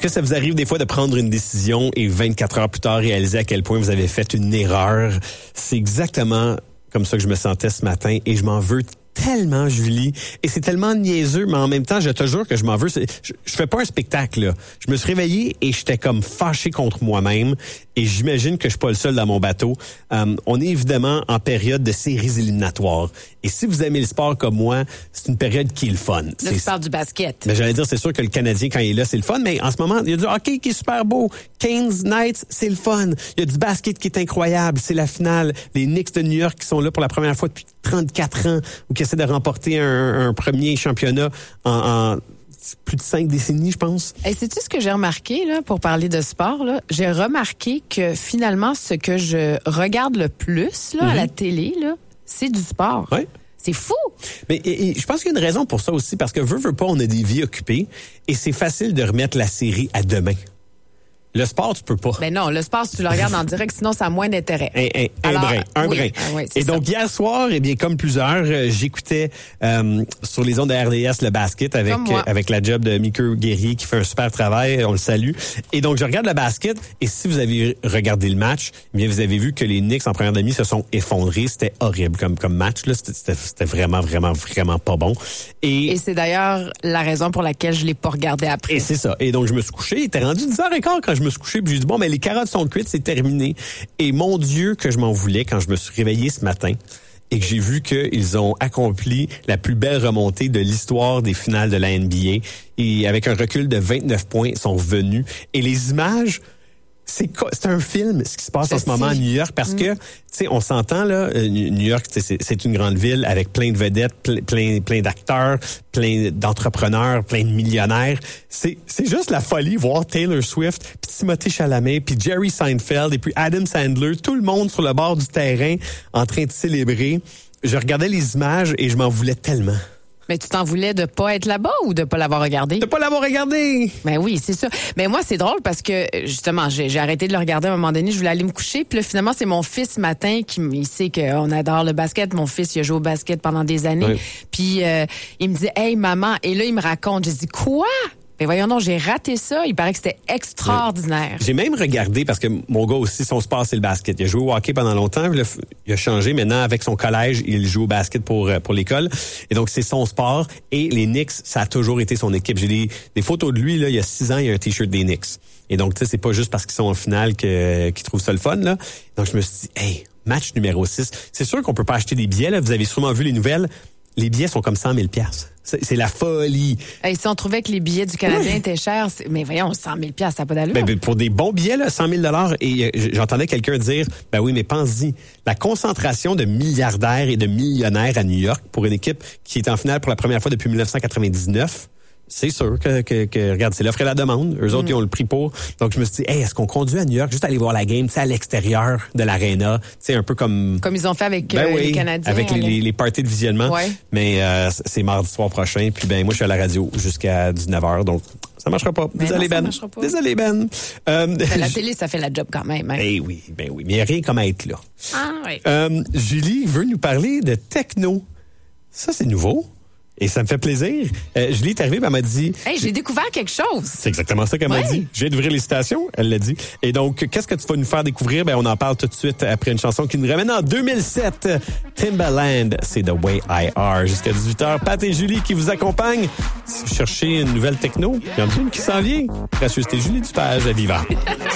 que ça vous arrive des fois de prendre une décision et 24 heures plus tard réaliser à quel point vous avez fait une erreur? C'est exactement comme ça que je me sentais ce matin et je m'en veux tellement, Julie. Et c'est tellement niaiseux, mais en même temps, je te jure que je m'en veux. Je fais pas un spectacle, là. Je me suis réveillé et j'étais comme fâché contre moi-même. Et j'imagine que je suis pas le seul dans mon bateau. On est évidemment en période de séries éliminatoires. Et si vous aimez le sport comme moi, c'est une période qui est le fun. Là, tu parles du basket. Mais j'allais dire, c'est sûr que le Canadien, quand il est là, c'est le fun. Mais en ce moment, il y a du hockey qui est super beau. Canes Knights, c'est le fun. Il y a du basket qui est incroyable. C'est la finale. Les Knicks de New York qui sont là pour la première fois depuis 34 ans ou qui essaient de remporter un premier championnat en plus de 5 décennies, je pense. Et sais-tu ce que j'ai remarqué, là, pour parler de sport, là? J'ai remarqué que finalement, ce que je regarde le plus, là, à la télé, là, c'est du sport. Ouais. C'est fou! Mais et je pense qu'il y a une raison pour ça aussi, parce que veut pas, on a des vies occupées et c'est facile de remettre la série à demain. Le sport, tu peux pas. Ben non, le sport, si tu le regardes en direct, sinon ça a moins d'intérêt. Un brin. Oui, et donc, hier soir, eh bien, comme plusieurs, j'écoutais sur les ondes de RDS le basket avec la job de Mickey Guerrier qui fait un super travail, on le salue. Et donc, je regarde le basket et si vous avez regardé le match, eh bien, vous avez vu que les Knicks en première demi se sont effondrés. C'était horrible comme match, là. C'était vraiment pas bon. Et c'est d'ailleurs la raison pour laquelle je l'ai pas regardé après. Et c'est ça. Et donc, je me suis couché. Il était rendu 10h15 quand je me suis couché. Puis j'ai dit, bon, mais les carottes sont cuites, c'est terminé. Et mon Dieu, que je m'en voulais quand je me suis réveillé ce matin et que j'ai vu qu'ils ont accompli la plus belle remontée de l'histoire des finales de la NBA. Et avec un recul de 29 points, ils sont revenus. Et les images... C'est un film, ce qui se passe en ce moment à New York, parce que, tu sais, on s'entend, là, New York, c'est une grande ville avec plein de vedettes, plein d'acteurs, plein d'entrepreneurs, plein de millionnaires. C'est juste la folie, voir Taylor Swift, puis Timothée Chalamet, puis Jerry Seinfeld, et puis Adam Sandler, tout le monde sur le bord du terrain en train de célébrer. Je regardais les images et je m'en voulais tellement. Mais tu t'en voulais de pas être là-bas ou de pas l'avoir regardé? De pas l'avoir regardé! Ben oui, c'est ça. Mais moi, c'est drôle parce que, justement, j'ai arrêté de le regarder à un moment donné. Je voulais aller me coucher. Puis là, finalement, c'est mon fils ce matin il sait qu'on adore le basket. Mon fils, il a joué au basket pendant des années. Oui. Puis, il me dit, « Hey, maman! » Et là, il me raconte. J'ai dit, « Quoi? » Mais voyons donc, j'ai raté ça. Il paraît que c'était extraordinaire. J'ai même regardé, parce que mon gars aussi, son sport, c'est le basket. Il a joué au hockey pendant longtemps. Il a changé. Maintenant, avec son collège, il joue au basket pour l'école. Et donc, c'est son sport. Et les Knicks, ça a toujours été son équipe. J'ai des photos de lui, là, il y a 6 ans, il y a un T-shirt des Knicks. Et donc, tu sais, c'est pas juste parce qu'ils sont en finale qu'ils trouvent ça le fun, là. Donc, je me suis dit, hey, match numéro 6. C'est sûr qu'on peut pas acheter des billets, là. Vous avez sûrement vu les nouvelles. Les billets sont comme 100 000 $. C'est la folie. Et si on trouvait que les billets du Canadien étaient chers, mais voyons, 100 000 $, ça n'a pas d'allure. Ben, pour des bons billets, là, 100 000 $, et j'entendais quelqu'un dire, ben oui, mais pense-y, la concentration de milliardaires et de millionnaires à New York pour une équipe qui est en finale pour la première fois depuis 1999, c'est sûr que regarde, c'est l'offre et la demande. Eux autres, ils ont le prix pour. Donc, je me suis dit, hey, est-ce qu'on conduit à New York juste aller voir la game, tu sais, à l'extérieur de l'aréna, tu sais, un peu comme ils ont fait avec les Canadiens. Avec les parties de visionnement. Ouais. Mais c'est mardi soir prochain. Puis ben, moi, je suis à la radio jusqu'à 19h. Donc, ça marchera pas. Désolé, Ben. Désolé, Ben. La télé, ça fait la job quand même. Hein? Ben oui. Mais il n'y a rien comme être là. Ah oui. Julie veut nous parler de techno. Ça, c'est nouveau. Et ça me fait plaisir. Julie est arrivée, elle m'a dit... Hey, j'ai découvert quelque chose. C'est exactement ça qu'elle m'a dit. Je viens d'ouvrir les citations, elle l'a dit. Et donc, qu'est-ce que tu vas nous faire découvrir? Ben, on en parle tout de suite après une chanson qui nous ramène en 2007. Timbaland, c'est The Way I Are. Jusqu'à 18h, Pat et Julie qui vous accompagnent. Si vous cherchez une nouvelle techno, il y en a une qui s'en vient. Gracieuseté Julie Dupage à Viva.